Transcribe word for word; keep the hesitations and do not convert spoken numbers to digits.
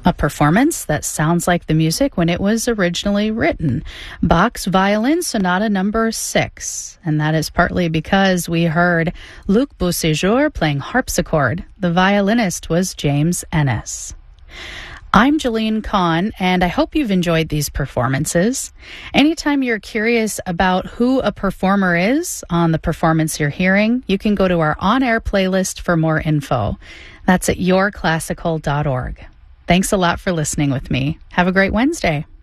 A performance that sounds like the music when it was originally written. Bach's Violin Sonata number six. And that is partly because we heard Luc Beauséjour playing harpsichord. The violinist was James Ennis. I'm Jeline Kahn, and I hope you've enjoyed these performances. Anytime you're curious about who a performer is on the performance you're hearing, you can go to our on-air playlist for more info. That's at your classical dot org. Thanks a lot for listening with me. Have a great Wednesday.